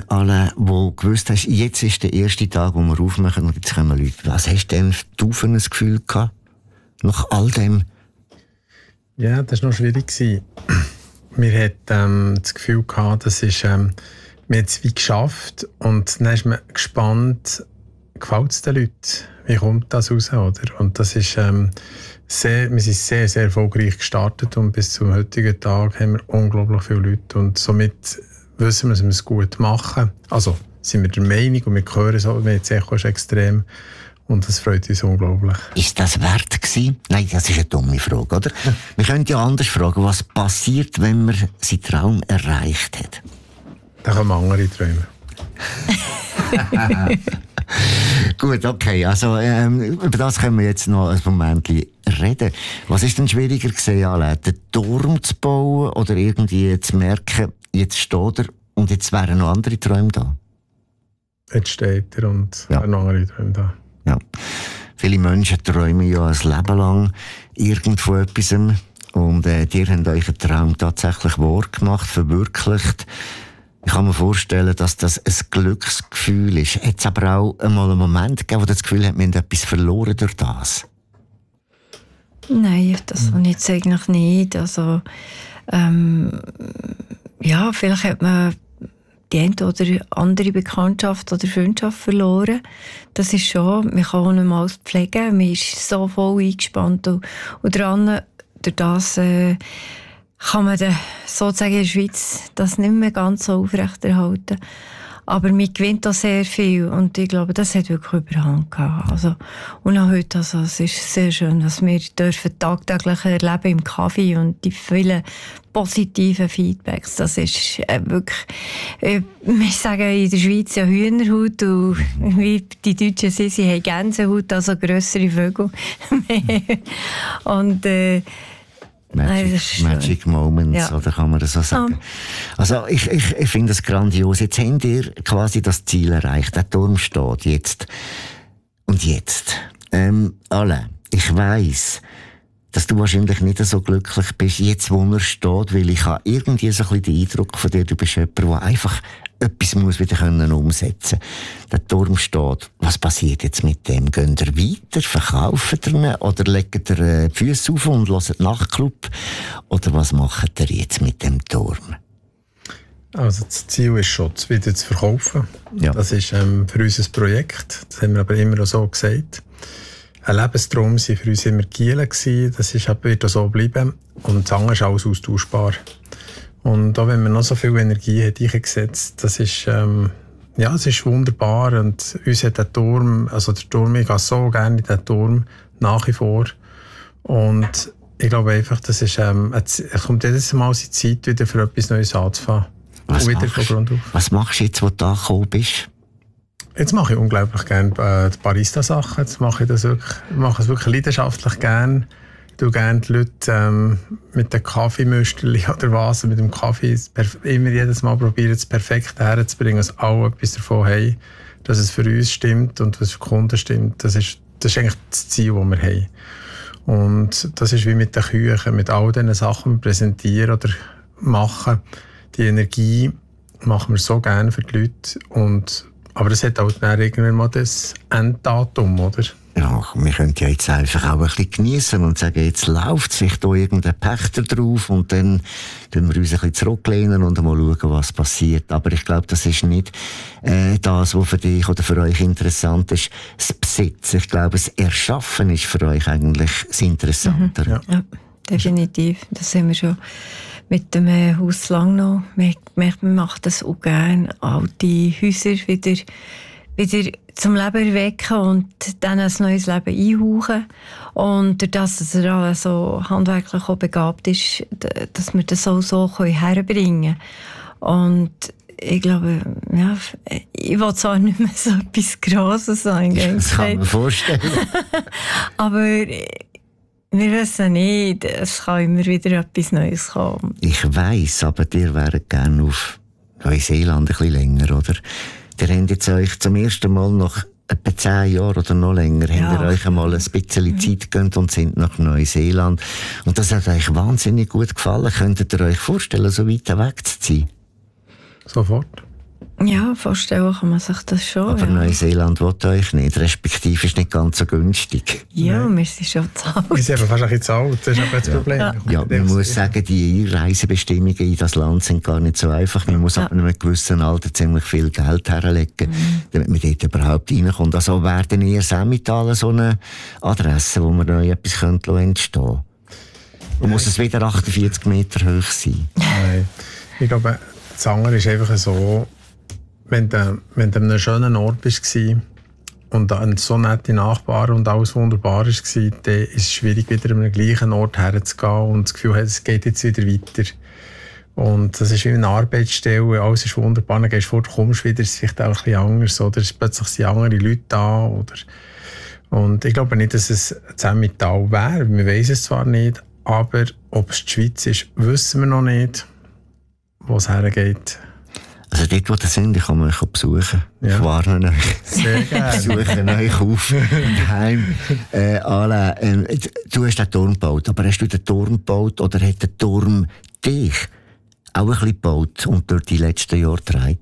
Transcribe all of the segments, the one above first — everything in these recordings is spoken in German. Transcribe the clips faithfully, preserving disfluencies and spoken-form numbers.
alle, wo gewusst hast, jetzt ist der erste Tag, wo wir aufmachen und jetzt kommen Leute. Was hast denn du für ein Gefühl gehabt? Nach all dem? Ja, das war noch schwierig. Wir hatten ähm, das Gefühl gehabt, das ist, ähm, wir haben es wie geschafft und dann ist man gespannt, gefällt es den Leuten? Wie kommt das raus? Oder? Und das ist, ähm, sehr, wir sind sehr, sehr erfolgreich gestartet und bis zum heutigen Tag haben wir unglaublich viele Leute und somit wissen wir, dass wir es gut machen. Also sind wir der Meinung und wir hören so, wir haben extrem und das freut uns unglaublich. Ist das wert gewesen? Nein, das ist eine dumme Frage, oder? Wir können ja anders fragen, was passiert, wenn man seinen Traum erreicht hat? Da kommen andere Träume. Gut, okay, also ähm, über das können wir jetzt noch ein Moment reden. Was ist denn schwieriger gewesen, Alain, den Turm zu bauen oder irgendwie zu merken, jetzt steht er und jetzt wären noch andere Träume da? Jetzt steht er und ja. Noch andere Träume da. Ja. Viele Menschen träumen ja ein Leben lang irgendwo etwas und äh, ihr habt euren Traum tatsächlich wahr gemacht, verwirklicht. Ich kann mir vorstellen, dass das ein Glücksgefühl ist. Hat es aber auch einmal einen Moment gegeben, wo das Gefühl hat, wir haben etwas verloren durch das? Nein, das habe ich jetzt eigentlich nicht. Also, ähm, ja, vielleicht hat man die eine oder andere Bekanntschaft oder Freundschaft verloren. Das ist schon, man kann auch nicht mal pflegen. Man ist so voll eingespannt und, und dran, durch das äh, kann man dann sozusagen in der Schweiz das nicht mehr ganz so aufrechterhalten. Aber man gewinnt da sehr viel und ich glaube, das hat wirklich Überhand gehabt. Also, und auch heute, also, es ist sehr schön, dass wir dürfen tagtäglich erleben im Kaffee und die vielen positiven Feedbacks. Das ist äh, wirklich, äh, wir sagen in der Schweiz ja Hühnerhaut und wie die Deutschen sind, sie haben Gänsehaut, also grössere Vögel. und äh, Magic, Nein, Magic Moments, ja. Oder kann man das so sagen? Oh. Also ich, ich, ich finde das grandios. Jetzt habt ihr quasi das Ziel erreicht. Der Turm steht jetzt. Und jetzt. Ähm, alle, ich weiss, dass du wahrscheinlich nicht so glücklich bist, jetzt wo er steht, weil ich habe irgendwie so ein bisschen den Eindruck von dir, du bist jemand, der einfach etwas muss wieder können umsetzen können. Der Turm steht. Was passiert jetzt mit dem? Geht ihr weiter? Verkauft ihr ihn? Oder legt ihr die Füße auf und hört Nachtclub? Oder was macht ihr jetzt mit dem Turm? Also das Ziel ist schon, es wieder zu verkaufen. Ja. Das ist ähm, für uns ein Projekt. Das haben wir aber immer so gesagt. Ein Lebenstraum war für uns immer Gielen. Das ist, wird auch so bleiben. Und das andere ist alles austauschbar. Und auch wenn man noch so viel Energie hat eingesetzt, das ist, ähm, ja, es ist wunderbar. Und uns hat der Turm, also der Turm, ich gehe so gerne in den Turm, nach wie vor. Und ich glaube einfach, das ist, ähm, es kommt jedes Mal die Zeit, wieder für etwas Neues anzufangen. Was, wieder machst, von Grund auf. Was machst du jetzt, wo du angekommen bist? Jetzt mache ich unglaublich gerne äh, die Barista-Sachen. Jetzt mache ich das wirklich, mache es wirklich leidenschaftlich gerne. Ich tue gerne die Leute ähm, mit dem Kaffeemüsterli oder was, mit dem Kaffee immer jedes Mal probieren, das Perfekte herzubringen, dass alle etwas davon haben, dass es für uns stimmt und was für die Kunden stimmt. Das ist, das ist eigentlich das Ziel, das wir haben. Und das ist wie mit den Küchen, mit all diesen Sachen, die wir präsentieren oder machen. Die Energie machen wir so gerne für die Leute. Und, aber das hat auch dann irgendwann mal das Enddatum, oder? Ja, wir können ja jetzt einfach auch ein bisschen geniessen und sagen, jetzt läuft sich da irgendein Pächter drauf und dann können wir uns ein bisschen zurücklehnen und mal schauen, was passiert. Aber ich glaube, das ist nicht äh, das, was für dich oder für euch interessant ist, das Besitzen. Ich glaube, das Erschaffen ist für euch eigentlich das Interessantere. Mhm. Ja. Ja, definitiv. Das haben wir schon mit dem äh, Haus lang noch. Wir, wir machen das auch gerne, alte Häuser wieder wieder zum Leben erwecken und dann ein neues Leben einhauchen. Und durch das, dass er auch so handwerklich auch begabt ist, dass wir das auch so herbringen können. Und ich glaube, ja, ich will zwar nicht mehr so etwas Grosses sagen. Das kann man vorstellen. Aber wir wissen nicht, es kann immer wieder etwas Neues kommen. Ich weiss, aber ihr wäret gerne auf Neuseeland ein bisschen länger, oder? Ihr habt jetzt euch zum ersten Mal nach etwa zehn Jahren oder noch länger, ja. habt ihr euch einmal ein bisschen Zeit gegönnt und sind nach Neuseeland. Und das hat euch wahnsinnig gut gefallen. Könntet ihr euch vorstellen, so weit weg zu sein? Sofort. Ja, vorstellen kann man sich das schon. Aber ja. Neuseeland will euch nicht, respektive ist nicht ganz so günstig. Ja, Nein. wir sind schon zu alt. Wir sind fast ein bisschen zu alt, das ist aber das ja. Problem. Ja, ja man muss sagen, die Einreisebestimmungen in das Land sind gar nicht so einfach. Man muss ja. ab einem gewissen Alter ziemlich viel Geld herlegen, mhm. damit man dort überhaupt reinkommt. Also werden ihr Emmental so eine Adresse, wo man noch etwas entstehen könnte? Und muss es wieder achtundvierzig Meter hoch sein? Nein, ich glaube, das andere ist einfach so, wenn du, wenn du an einem schönen Ort warst und an so nette Nachbarn und alles wunderbar war, dann ist es schwierig, wieder an den gleichen Ort herzugehen und das Gefühl hat, es geht jetzt wieder weiter. Und das ist wie eine Arbeitsstelle, alles ist wunderbar, dann gehst du fort, kommst wieder, es ist vielleicht auch ein bisschen anders, oder es sind plötzlich andere Leute da. Oder und ich glaube nicht, dass es das Emmental wäre, wir wissen es zwar nicht, aber ob es die Schweiz ist, wissen wir noch nicht, wo es hergeht. Also dort, wo ihr sind, kann man euch besuchen. Ja. Ich warne euch. Sehr gerne. Suchen euch auf daheim. Äh, Alain, äh, du hast den Turm gebaut, aber hast du den Turm gebaut oder hat der Turm dich auch ein bisschen gebaut und durch die letzten Jahre getragen?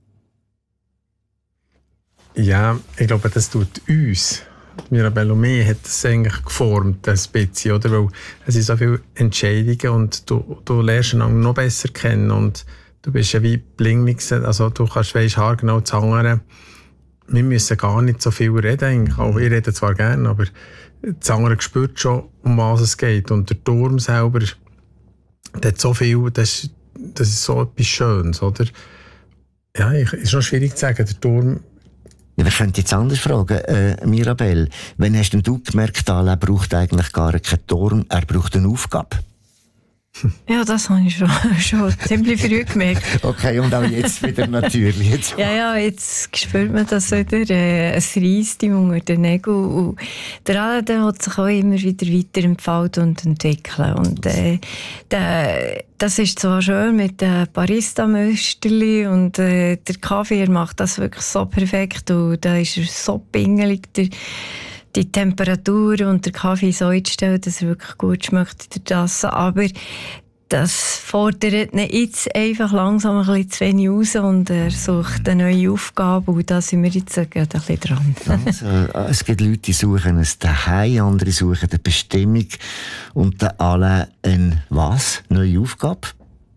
Ja, ich glaube, das tut uns. Mirabelle und mich hat das eigentlich geformt, ein bisschen, oder? Weil es sind so viele Entscheidungen und du, du lernst ihn noch besser kennen und du bist ja wie Blingmix, also du kannst weisst haargenau zangern. Wir müssen gar nicht so viel reden, eigentlich. Auch ich rede zwar gerne, aber Zangern spürt schon, um was es geht. Und der Turm selber, der hat so viel, das, das ist so etwas Schönes, oder? Ja, ich, ist noch schwierig zu sagen, der Turm. Ja, wir könnten jetzt anders fragen, äh, Mirabelle, wann hast denn du gemerkt, er braucht eigentlich gar keinen Turm, er braucht eine Aufgabe? Ja, das habe ich schon, schon ziemlich früh gemerkt. Okay, und auch jetzt wieder natürlich. Jetzt. Ja, ja, jetzt spürt man das wieder. Äh, es reisst ihm unter den Nägeln. Und der Alain, der hat sich auch immer wieder weiterentfalten und entwickeln. Und äh, der, das ist zwar schön mit den Barista-Müsterli und äh, der Kaffee, er macht das wirklich so perfekt. Und da ist er so pingelig. Der, die Temperatur und der Kaffee so einzustellen, dass er wirklich gut schmeckt in der Tasse. Aber das fordert ihn jetzt einfach langsam ein bisschen zu wenig raus und er sucht eine neue Aufgabe und da sind wir jetzt gerade ein bisschen dran. Also, es gibt Leute, die suchen ein Zuhause, andere suchen eine Bestimmung und dann alle eine was? Neue Aufgabe?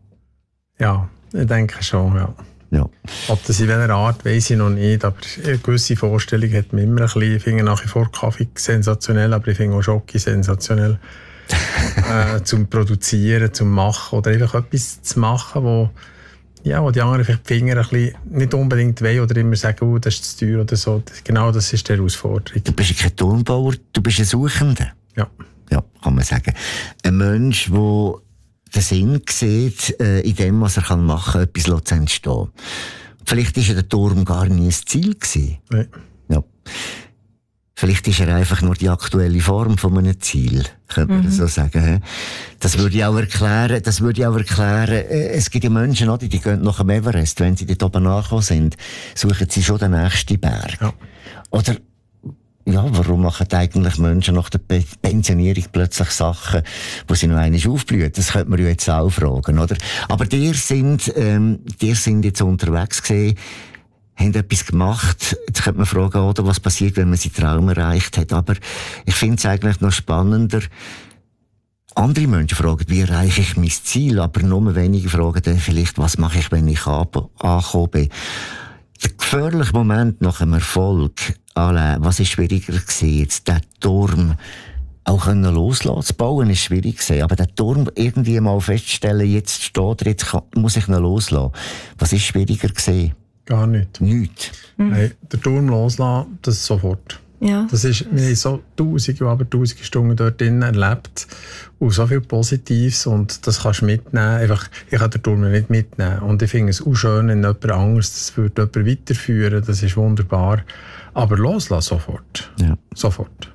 Ja, ich denke schon, ja. Ja. Ob das in welcher Art, weiss ich noch nicht, aber eine gewisse Vorstellung hat man immer ein bisschen. Ich finde nach wie vor Kaffee sensationell, aber ich finde auch Schoki sensationell. äh, zum Produzieren, zum Machen oder einfach etwas zu machen, wo, ja, wo die anderen vielleicht die Finger ein bisschen nicht unbedingt wollen oder immer sagen, oh, das ist zu teuer oder so. Genau das ist die Herausforderung. Du bist kein Turmbauer, du bist ein Suchender. Ja. Ja, kann man sagen. Ein Mensch, der den Sinn sieht, äh, in dem, was er machen kann, etwas zu entstehen. Vielleicht war der Turm gar nie ein Ziel gewesen. Nein. Ja. Vielleicht ist er einfach nur die aktuelle Form von einem Ziel, könnte man mhm. so sagen. Das würde ich auch erklären, das würde ich auch erklären, es gibt ja Menschen, die, die gehen nach dem Everest, wenn sie dort oben angekommen sind, suchen sie schon den nächsten Berg. Ja. Oder, ja, warum machen eigentlich Menschen nach der Pensionierung plötzlich Sachen, wo sie noch einmal aufblühen? Das könnte man ja jetzt auch fragen, oder? Aber die sind, ähm, die sind jetzt unterwegs gewesen, haben etwas gemacht. Jetzt könnte man fragen, oder, was passiert, wenn man seinen Traum erreicht hat. Aber ich finde es eigentlich noch spannender. Andere Menschen fragen, wie erreiche ich mein Ziel? Aber nur wenige fragen dann vielleicht, was mache ich, wenn ich angekommen bin? Der gefährliche Moment nach dem Erfolg, Alain, was ist schwieriger gewesen? Jetzt den Turm auch können loslassen zu bauen, ist schwierig gewesen. Aber den Turm irgendwie mal feststellen, jetzt steht er, jetzt kann, muss ich ihn loslassen. Was ist schwieriger gewesen? Gar nicht. Nicht? Mhm. Nein, den Turm loslassen, das ist sofort. Ja. Das ist, wir haben so tausende, aber tausende Stunden dort drinnen erlebt und so viel Positives und das kannst du mitnehmen. Einfach, ich kann den Turm nicht mitnehmen und ich finde es auch schön, wenn jemand anderes, das würde jemand weiterführen, das ist wunderbar. Aber loslassen sofort. Ja. Sofort.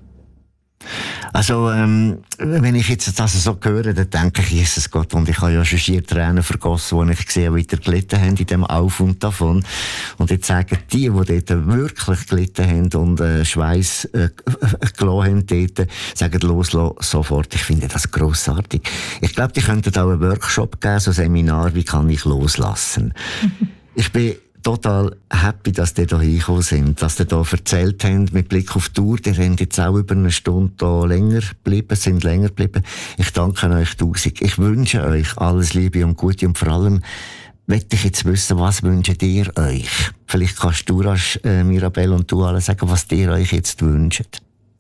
Also, ähm, wenn ich jetzt das so höre, dann denke ich, Jesus Gott, und ich habe ja schon schier Tränen vergossen, als ich gesehen habe, wie die gelitten haben in dem Auf und Davon. Und jetzt sagen die, die dort wirklich gelitten haben und äh, Schweiß äh, gelassen haben dort, sagen, loslassen sofort. Ich finde das grossartig. Ich glaube, die könnten auch einen Workshop geben, so ein Seminar, wie kann ich loslassen. Ich bin total happy, dass ihr hier hingekommen sind, dass ihr hier erzählt habt, mit Blick auf die Tour. Ihr habt jetzt auch über eine Stunde hier länger geblieben, sind länger geblieben. Ich danke euch tausend. Ich wünsche euch alles Liebe und Gute und vor allem möchte ich jetzt wissen, was wünscht ihr euch? Vielleicht kannst du, äh, Mirabelle, und du alle sagen, was ihr euch jetzt wünscht.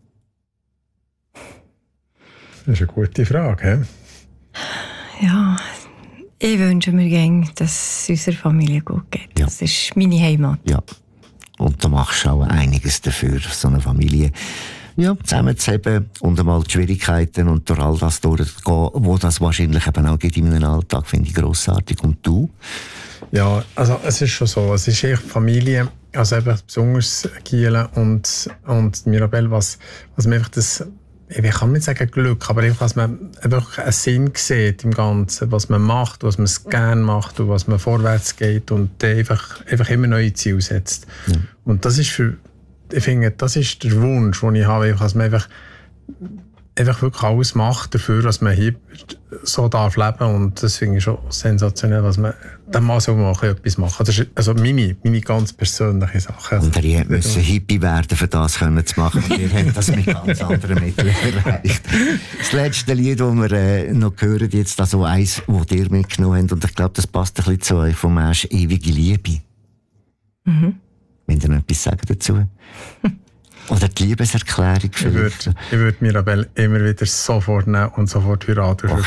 Das ist eine gute Frage. He? Ja, ich wünsche mir gerne, dass es unserer Familie gut geht. Ja. Das ist meine Heimat. Ja, und du machst auch einiges dafür, so eine Familie ja, zusammenzuheben und einmal die Schwierigkeiten und durch all das durchzugehen, wo das wahrscheinlich eben auch geht in meinem Alltag, finde ich grossartig. Und du? Ja, also es ist schon so, es ist echt Familie, also eben besonders Giele und, und Mirabelle, was, was mir einfach das, ich kann nicht sagen Glück, aber einfach, dass man einfach einen Sinn sieht im Ganzen, was man macht, was man gerne macht und was man vorwärts geht und einfach, einfach immer neue Ziele setzt. Ja. Und das ist für ich finde, das ist der Wunsch, den ich habe, dass man einfach, einfach wirklich alles macht dafür, dass man hier so darf leben. Und das finde ich schon sensationell, dass man dann mal so mal etwas machen. Das ist also meine, meine ganz persönliche Sache. Und ihr müssen Hippie werden, für das können zu machen. Und ihr habt das mit ganz anderen Mitteln erreicht. Das letzte Lied, das wir äh, noch hören, jetzt also eins, das ihr mitgenommen habt, und ich glaube, das passt ein bisschen zu euch, vom Marsch «Ewige Liebe». Mhm. Wenn ihr noch etwas sagen dazu? Oder die Liebeserklärung? Ich würde würd Mirabelle immer wieder sofort nehmen und sofort heiraten. Oh,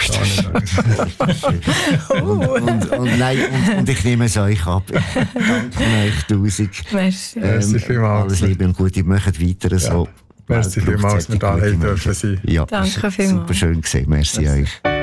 und, und, und, nein, und, und ich nehme es euch ab. Danke euch tausend. Merci. Ähm, Merci vielmals. Alles Liebe und Gute. Macht weiter so. Ja. Merci vielmals, dass wir da dürfen sein. Ja, danke vielmals. Super schön gesehen. Merci, Merci. euch.